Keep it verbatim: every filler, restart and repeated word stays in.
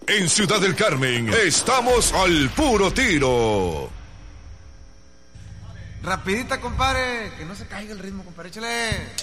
En Ciudad del Carmen, estamos al puro tiro. Rapidita, compadre, que no se caiga el ritmo, compadre, échale.